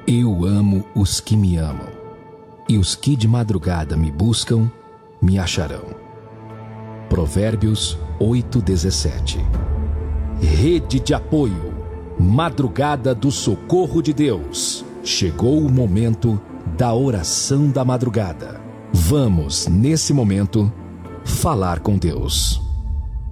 Eu amo os que me amam, e os que de madrugada me buscam, me acharão. Provérbios 8:17. Rede de apoio, madrugada do socorro de Deus. Chegou o momento da oração da madrugada. Vamos, nesse momento, falar com Deus.